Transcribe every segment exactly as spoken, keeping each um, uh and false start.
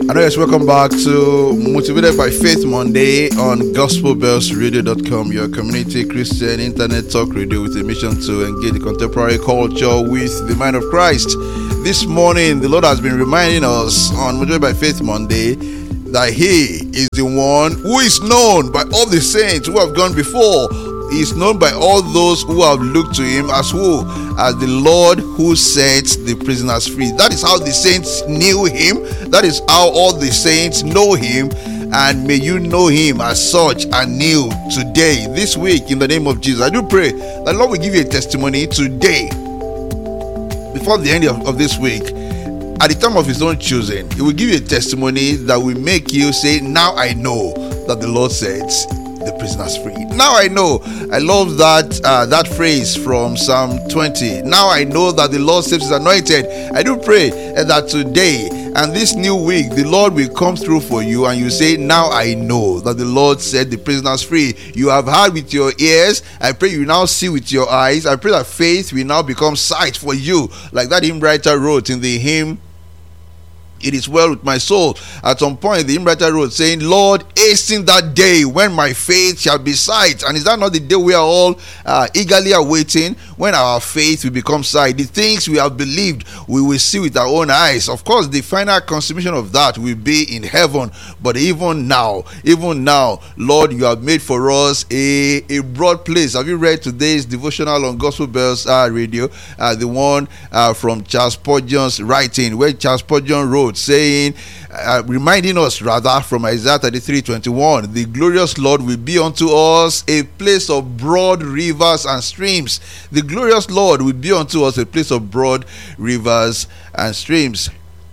Hello, yes, welcome back to Motivated by Faith Monday on gospel bells radio dot com, your community Christian internet talk radio with a mission to engage the contemporary culture with the mind of Christ. This morning, the Lord has been reminding us on Motivated by Faith Monday that He is the one who is known by all the saints who have gone before. He is known by all those who have looked to Him as who? As the Lord who sets the prisoners free. That is how the saints knew Him. That is how all the saints know Him. And may you know Him as such anew today, this week, in the name of Jesus. I do pray that Lord will give you a testimony today, before the end of, of this week, at the time of His own choosing. He will give you a testimony that will make you say, now I know that the Lord sets the prisoners free. Now I know. I love that uh, that phrase from Psalm twenty. Now I know that the Lord saves His anointed. I do pray uh, that today and this new week, the Lord will come through for you and you say, now I know that the Lord set the prisoners free. You have heard with your ears. I pray you now see with your eyes. I pray that faith will now become sight for you, like that hymn writer wrote in the hymn, "It is well with my soul." At some point, the hymn writer wrote, saying, Lord, hasten that day when my faith shall be sight. And is that not the day we are all uh, eagerly awaiting, when our faith will become sight? The things we have believed, we will see with our own eyes. Of course, the final consummation of that will be in heaven. But even now, even now, Lord, you have made for us a, a broad place. Have you read today's devotional on Gospel Bells uh, Radio? Uh, the one uh, from Charles Spurgeon's writing, where Charles Spurgeon wrote, saying, uh, reminding us rather from Isaiah thirty-three twenty-one, the glorious Lord will be unto us a place of broad rivers and streams. The glorious Lord will be unto us a place of broad rivers and streams.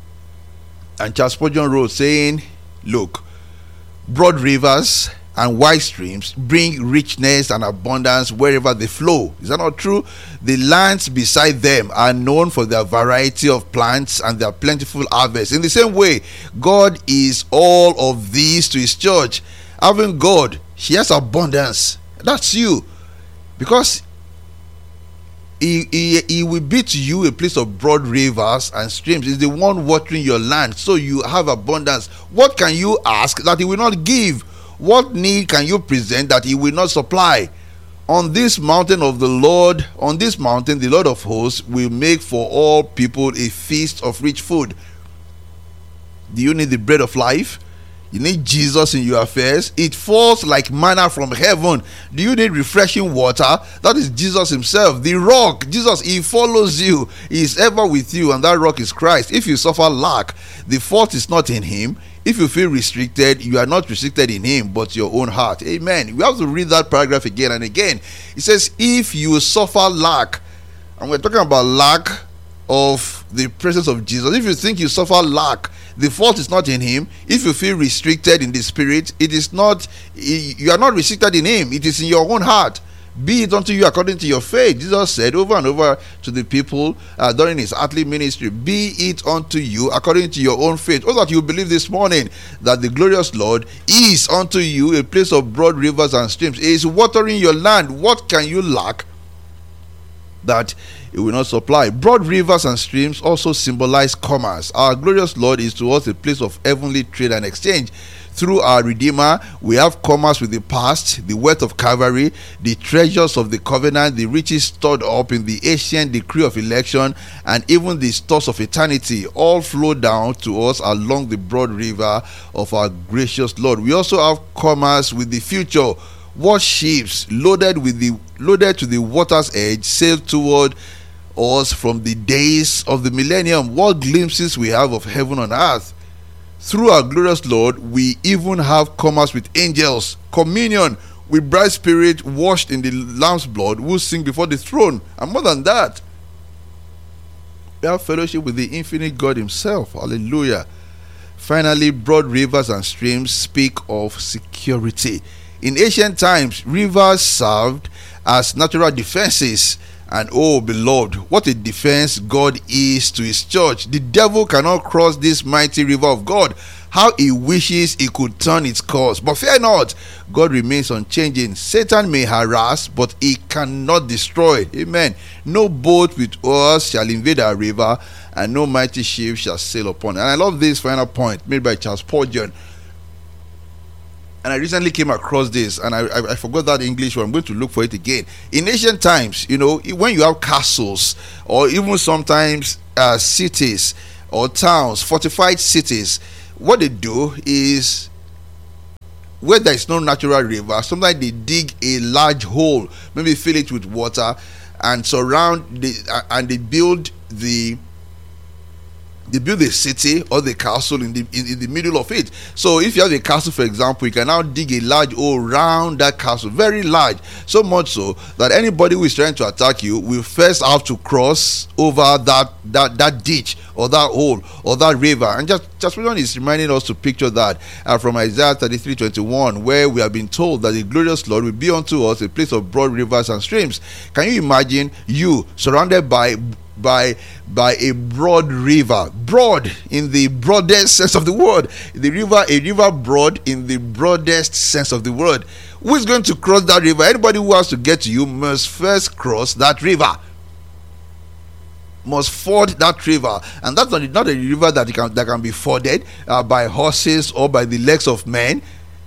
And Charles Spurgeon wrote, saying, look, broad rivers and wide streams bring richness and abundance wherever they flow. Is that not true? The lands beside them are known for their variety of plants and their plentiful harvest. In the same way, God is all of these to His church. Having God, He has abundance. That's you. Because He, he, he will be to you a place of broad rivers and streams. He's the one watering your land, so you have abundance. What can you ask that He will not give? What need can you present that He will not supply? On this mountain of the Lord, on this mountain, the Lord of hosts will make for all people a feast of rich food. Do you need the bread of life? You need Jesus in your affairs. It falls like manna from heaven. Do you need refreshing water? That is Jesus Himself, the rock. Jesus, He follows you. He is ever with you, and that rock is Christ. If you suffer lack, the fault is not in Him. If you feel restricted, you are not restricted in Him, but your own heart. Amen. We have to read that paragraph again and again. It says, if you suffer lack, and we're talking about lack of the presence of Jesus. If you think you suffer lack, the fault is not in Him. If you feel restricted in the spirit, it is not, you are not restricted in Him. It is in your own heart. Be it unto you according to your faith. Jesus said over and over to the people uh, during His earthly ministry, be it unto you according to your own faith. Oh, that you believe this morning that the glorious Lord is unto you a place of broad rivers and streams. He is watering your land. What can you lack that He will not supply? Broad rivers and streams also symbolize commerce. Our glorious Lord is to us a place of heavenly trade and exchange. Through our Redeemer, we have commerce with the past, the wealth of Calvary, the treasures of the covenant, the riches stored up in the ancient decree of election, and even the stores of eternity, all flow down to us along the broad river of our gracious Lord. We also have commerce with the future. What ships loaded with the loaded to the water's edge sail toward us from the days of the millennium? What glimpses we have of heaven on earth. Through our glorious Lord, we even have commerce with angels, communion with bright spirit washed in the Lamb's blood, who sing before the throne. And more than that, we have fellowship with the infinite God Himself. Hallelujah. Finally, broad rivers and streams speak of security. In ancient times, rivers served as natural defenses. And oh, beloved, what a defense God is to His church. The devil cannot cross this mighty river of God. how he wishes he could turn its course. But fear not, God remains unchanging. Satan may harass, but he cannot destroy. Amen. No boat with oars shall invade our river, and no mighty ship shall sail upon it. And I love this final point made by Charles Spurgeon. And I recently came across this, and I, I, I forgot that English word. I'm going to look for it again. In ancient times, you know, when you have castles, or even sometimes uh, cities or towns, fortified cities, what they do is, where there is no natural river, sometimes they dig a large hole, maybe fill it with water, and surround the uh, and they build the they build a city or the castle in the in, in the middle of it. So if you have a castle, for example, you can now dig a large hole around that castle, very large, so much so that anybody who is trying to attack you will first have to cross over that that that ditch or that hole or that river. And just just one is reminding us to picture that uh, from Isaiah thirty-three twenty-one, where we have been told that the glorious Lord will be unto us a place of broad rivers and streams. Can you imagine you surrounded by by by a broad river, broad in the broadest sense of the word, the river a river broad in the broadest sense of the word? Who is going to cross that river? Anybody who has to get to you must first cross that river, must ford that river. And that's not, not a river that can that can be forded uh, by horses or by the legs of men.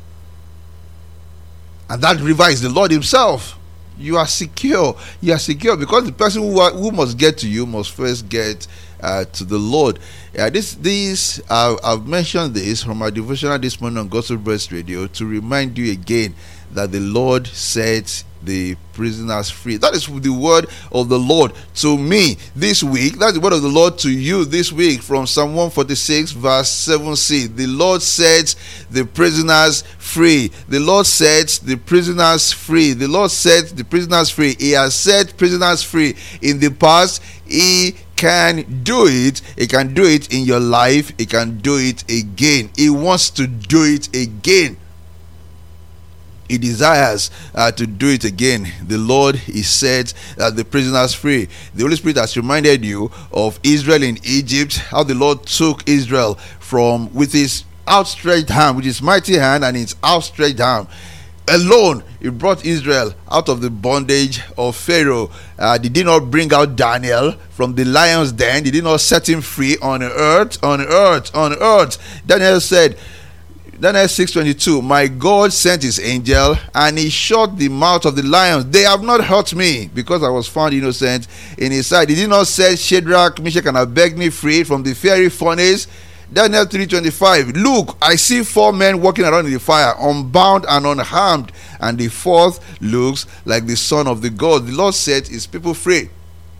And that river is the Lord himself. You are secure. You are secure because the person who, are, who must get to you must first get uh, to the Lord. Uh, this, this uh, I've mentioned this from our devotional this morning on Gospel Bells Radio to remind you again that the Lord sets the prisoners free. That is the word of the Lord to me this week. That's the word of the Lord to you this week from Psalm one forty-six verse seven c. The Lord sets the prisoners free. The Lord sets the prisoners free. The Lord sets the prisoners free. He has set prisoners free in the past. He can do it. He can do it in your life. He can do it again. He wants to do it again. He desires uh, to do it again. The Lord, he set uh, the prisoners free. The Holy Spirit has reminded you of Israel in Egypt, how the Lord took Israel from with his outstretched hand, with his mighty hand and his outstretched hand alone. He brought Israel out of the bondage of Pharaoh. Uh, they did not bring out Daniel from the lion's den. They did not set him free on earth, on earth, on earth. Daniel said, Daniel six twenty-two, my God sent his angel and he shut the mouth of the lions. They have not hurt me because I was found innocent in his sight. He did not set Shadrach, Meshach, and Abednego free from the fiery furnace. Daniel three twenty-five, look, I see four men walking around in the fire, unbound and unharmed, and the fourth looks like the son of the God. The Lord set his people free.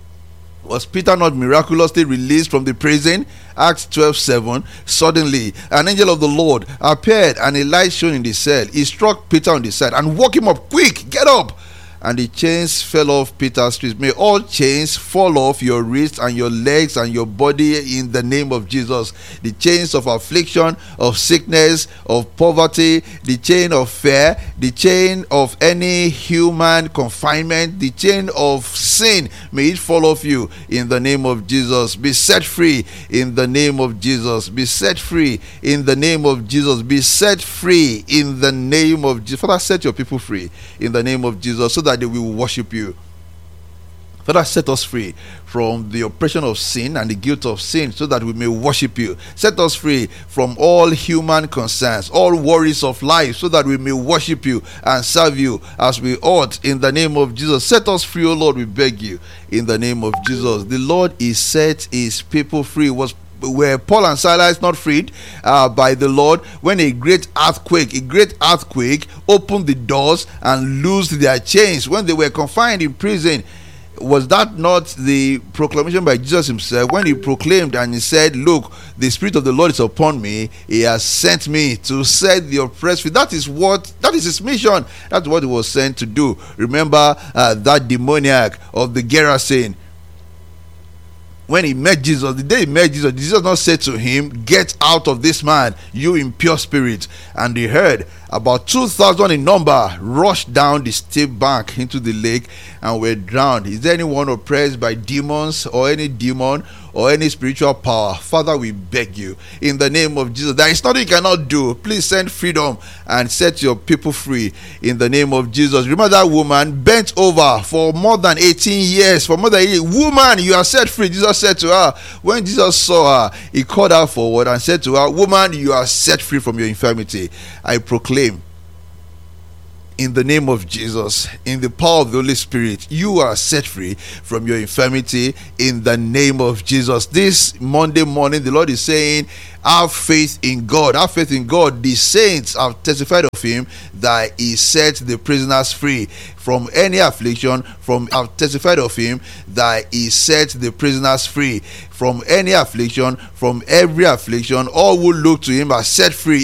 Was Peter not miraculously released from the prison? Acts twelve seven. Suddenly an angel of the Lord appeared and a light shone in the cell. He struck Peter on the side and woke him up. Quick, get up! And the chains fell off Peter's wrist. May all chains fall off your wrists and your legs and your body in the name of Jesus. The chains of affliction, of sickness, of poverty, the chain of fear, the chain of any human confinement, the chain of sin, may it fall off you in the name of Jesus. Be set free in the name of Jesus. Be set free in the name of Jesus. Be set free in the name of Jesus. Father, set your people free in the name of Jesus so that they will worship you. Father, set us free from the oppression of sin and the guilt of sin so that we may worship you. Set us free from all human concerns, all worries of life so that we may worship you and serve you as we ought in the name of Jesus. Set us free, O Lord, we beg you in the name of Jesus. The Lord is set his people free. Was Were Paul and Silas not freed uh, by the Lord when a great earthquake, a great earthquake opened the doors and loosed their chains when they were confined in prison? Was that not the proclamation by Jesus himself when he proclaimed and he said, look, the Spirit of the Lord is upon me. He has sent me to set the oppressed free. That is what, that is his mission. That's what he was sent to do. Remember uh, that demoniac of the Gerasene. When he met Jesus, the day he met Jesus, Jesus not said to him, get out of this man, you impure spirit. And he heard about two thousand in number rushed down the steep bank into the lake and were drowned. Is there anyone oppressed by demons or any demon or any spiritual power, Father, we beg you in the name of Jesus. There is nothing you cannot do. Please send freedom and set your people free in the name of Jesus. Remember that woman bent over for more than eighteen years. For more than eighteen years. Woman, you are set free. Jesus said to her, when Jesus saw her, he called her forward and said to her, woman, you are set free from your infirmity. I proclaim in the name of Jesus, in the power of the Holy Spirit, you are set free from your infirmity in the name of Jesus. This Monday morning, the Lord is saying, have faith in God. Have faith in God. The saints have testified of him that he set the prisoners free from any affliction. From have testified of him that he set the prisoners free from any affliction, from every affliction. All who look to him are set free.